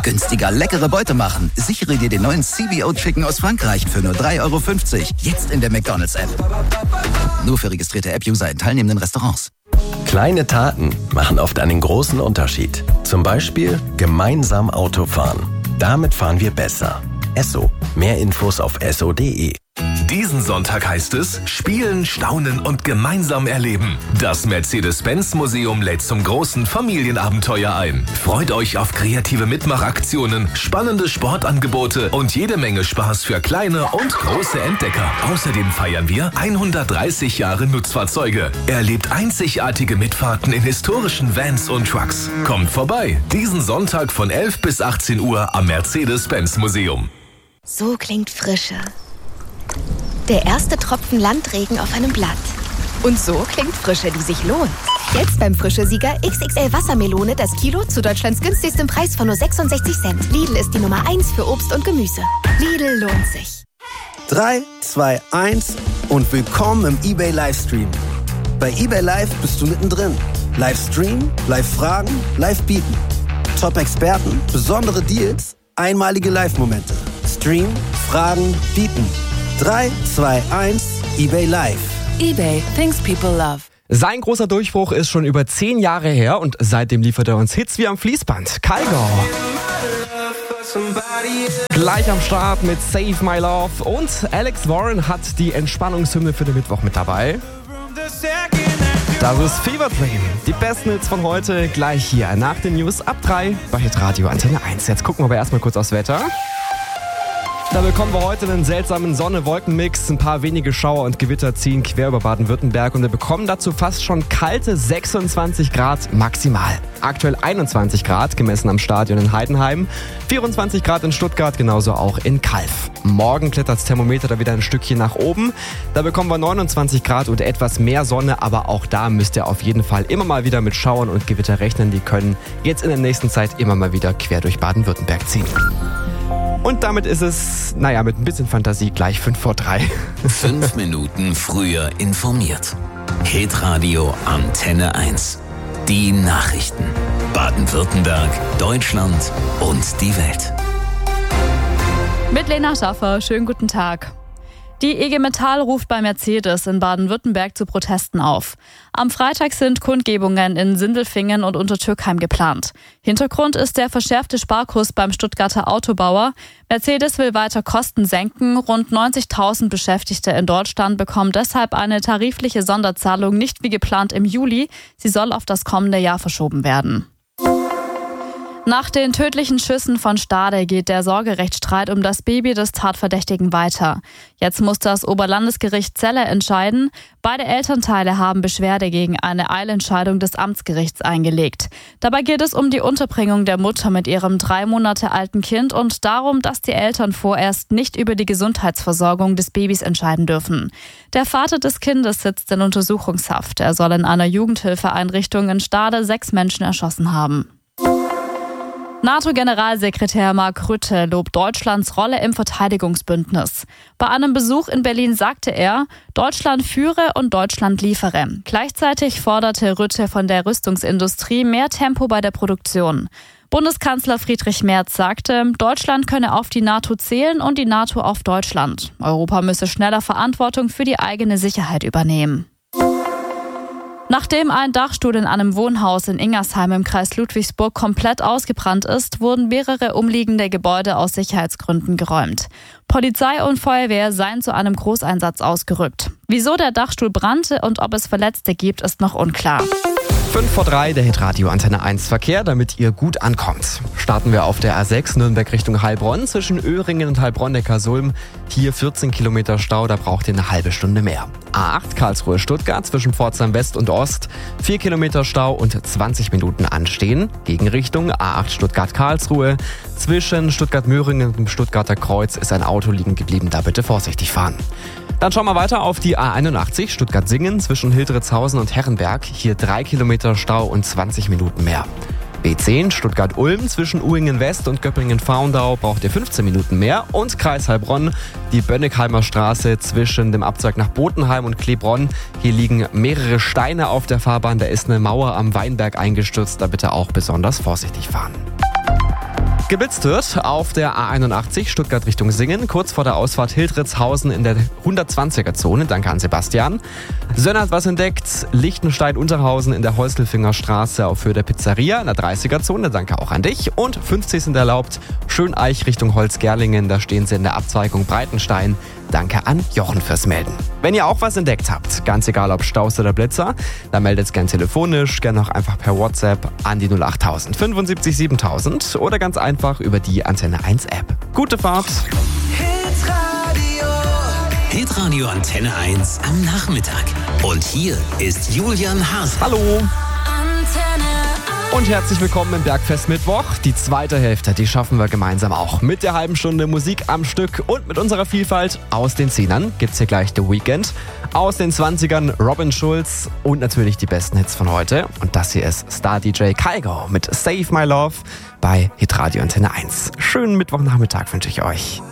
Günstiger leckere Beute machen. Sichere dir den neuen CBO Chicken aus Frankreich für nur 3,50 €. Jetzt in der McDonald's-App. Nur für registrierte App-User in teilnehmenden Restaurants. Kleine Taten machen oft einen großen Unterschied. Zum Beispiel gemeinsam Auto fahren. Damit fahren wir besser. Esso. Mehr Infos auf esso.de. Diesen Sonntag heißt es Spielen, Staunen und gemeinsam erleben. Das Mercedes-Benz-Museum lädt zum großen Familienabenteuer ein. Freut euch auf kreative Mitmachaktionen, spannende Sportangebote und jede Menge Spaß für kleine und große Entdecker. Außerdem feiern wir 130 Jahre Nutzfahrzeuge. Erlebt einzigartige Mitfahrten in historischen Vans und Trucks. Kommt vorbei, diesen Sonntag von 11 bis 18 Uhr am Mercedes-Benz-Museum. So klingt Frische. Der erste Tropfen Landregen auf einem Blatt. Und so klingt Frische, die sich lohnt. Jetzt beim Frische-Sieger XXL Wassermelone das Kilo zu Deutschlands günstigstem Preis von nur 66 Cent. Lidl ist die Nummer 1 für Obst und Gemüse. Lidl lohnt sich. 3, 2, 1 und willkommen im eBay Livestream. Bei eBay Live bist du mittendrin. Livestream, Live-Fragen, Live-Bieten. Top-Experten, besondere Deals, einmalige Live-Momente. Stream, Fragen, Bieten. 3, 2, 1, eBay Live. eBay, things people love. Sein großer Durchbruch ist schon über 10 Jahre her und seitdem liefert er uns Hits wie am Fließband. Kygo. Gleich am Start mit Save My Love und Alex Warren hat die Entspannungshymne für den Mittwoch mit dabei. Das ist Fever Dream. Die besten Hits von heute gleich hier nach den News ab 3 bei Hitradio Antenne 1. Jetzt gucken wir aber erstmal kurz aufs Wetter. Da bekommen wir heute einen seltsamen Sonne-Wolken-Mix. Ein paar wenige Schauer und Gewitter ziehen quer über Baden-Württemberg und wir bekommen dazu fast schon kalte 26 Grad maximal. Aktuell 21 Grad gemessen am Stadion in Heidenheim, 24 Grad in Stuttgart, genauso auch in Calw. Morgen klettert das Thermometer da wieder ein Stückchen nach oben. Da bekommen wir 29 Grad und etwas mehr Sonne, aber auch da müsst ihr auf jeden Fall immer mal wieder mit Schauern und Gewitter rechnen. Die können jetzt in der nächsten Zeit immer mal wieder quer durch Baden-Württemberg ziehen. Und damit ist es, mit ein bisschen Fantasie, gleich 5 vor 3. 5 Minuten früher informiert. Hitradio Antenne 1. Die Nachrichten. Baden-Württemberg, Deutschland und die Welt. Mit Lena Schaffer, schönen guten Tag. Die IG Metall ruft bei Mercedes in Baden-Württemberg zu Protesten auf. Am Freitag sind Kundgebungen in Sindelfingen und Untertürkheim geplant. Hintergrund ist der verschärfte Sparkurs beim Stuttgarter Autobauer. Mercedes will weiter Kosten senken. Rund 90.000 Beschäftigte in Deutschland bekommen deshalb eine tarifliche Sonderzahlung nicht wie geplant im Juli. Sie soll auf das kommende Jahr verschoben werden. Nach den tödlichen Schüssen von Stade geht der Sorgerechtsstreit um das Baby des Tatverdächtigen weiter. Jetzt muss das Oberlandesgericht Celle entscheiden. Beide Elternteile haben Beschwerde gegen eine Eilentscheidung des Amtsgerichts eingelegt. Dabei geht es um die Unterbringung der Mutter mit ihrem 3 Monate alten Kind und darum, dass die Eltern vorerst nicht über die Gesundheitsversorgung des Babys entscheiden dürfen. Der Vater des Kindes sitzt in Untersuchungshaft. Er soll in einer Jugendhilfeeinrichtung in Stade 6 Menschen erschossen haben. NATO-Generalsekretär Mark Rutte lobt Deutschlands Rolle im Verteidigungsbündnis. Bei einem Besuch in Berlin sagte er, Deutschland führe und Deutschland liefere. Gleichzeitig forderte Rutte von der Rüstungsindustrie mehr Tempo bei der Produktion. Bundeskanzler Friedrich Merz sagte, Deutschland könne auf die NATO zählen und die NATO auf Deutschland. Europa müsse schneller Verantwortung für die eigene Sicherheit übernehmen. Nachdem ein Dachstuhl in einem Wohnhaus in Ingersheim im Kreis Ludwigsburg komplett ausgebrannt ist, wurden mehrere umliegende Gebäude aus Sicherheitsgründen geräumt. Polizei und Feuerwehr seien zu einem Großeinsatz ausgerückt. Wieso der Dachstuhl brannte und ob es Verletzte gibt, ist noch unklar. 5 vor 3, der Hitradio Antenne 1 Verkehr, damit ihr gut ankommt. Starten wir auf der A6 Nürnberg Richtung Heilbronn zwischen Öhringen und Heilbronn-Neckarsulm. Hier 14 Kilometer Stau, da braucht ihr eine halbe Stunde mehr. A8 Karlsruhe-Stuttgart zwischen Pforzheim West und Ost. 4 Kilometer Stau und 20 Minuten anstehen. Gegenrichtung A8 Stuttgart-Karlsruhe. Zwischen Stuttgart-Möhringen und dem Stuttgarter Kreuz ist ein Auto liegen geblieben, da bitte vorsichtig fahren. Dann schauen wir weiter auf die A81 Stuttgart-Singen zwischen Hildritzhausen und Herrenberg. Hier 3 Kilometer Stau und 20 Minuten mehr. B10 Stuttgart-Ulm zwischen Uhingen-West und Göppingen-Faundau braucht ihr 15 Minuten mehr. Und Kreis Heilbronn, die Bönneckheimer Straße zwischen dem Abzweig nach Botenheim und Klebronn. Hier liegen mehrere Steine auf der Fahrbahn. Da ist eine Mauer am Weinberg eingestürzt. Da bitte auch besonders vorsichtig fahren. Geblitzt wird auf der A81 Stuttgart Richtung Singen, kurz vor der Ausfahrt Hildritzhausen in der 120er-Zone. Danke an Sebastian. Sönnern hat was entdeckt. Lichtenstein-Unterhausen in der Häuselfinger Straße auf Höhe der Pizzeria in der 30er-Zone. Danke auch an dich. Und 50 sind erlaubt. Schöneich Richtung Holzgerlingen. Da stehen sie in der Abzweigung Breitenstein. Danke an Jochen fürs Melden. Wenn ihr auch was entdeckt habt, ganz egal ob Staus oder Blitzer, dann meldet gern telefonisch, gern auch einfach per WhatsApp an die 08000 75 7000 oder ganz einfach über die Antenne 1 App. Gute Fahrt! Hitradio Antenne 1 am Nachmittag. Und hier ist Julian Haas. Hallo! Und herzlich willkommen im Bergfest Mittwoch. Die zweite Hälfte, die schaffen wir gemeinsam auch. Mit der halben Stunde Musik am Stück und mit unserer Vielfalt. Aus den 10ern gibt's hier gleich The Weeknd. Aus den 20ern Robin Schulz und natürlich die besten Hits von heute. Und das hier ist Star-DJ Kygo mit Save My Love bei Hitradio Antenne 1. Schönen Mittwochnachmittag wünsche ich euch.